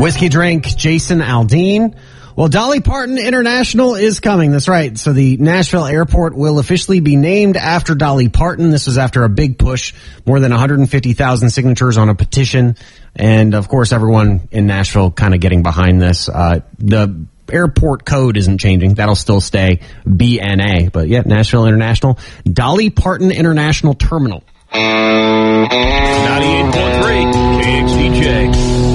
Whiskey Drink, Jason Aldean. Well, Dolly Parton International is coming. That's right. So the Nashville airport will officially be named after Dolly Parton. This was after a big push, more than 150,000 signatures on a petition. And of course, everyone in Nashville kind of getting behind this. The airport code isn't changing. That'll still stay BNA. But yeah, Nashville International, Dolly Parton International Terminal. 98.3 KXDJ.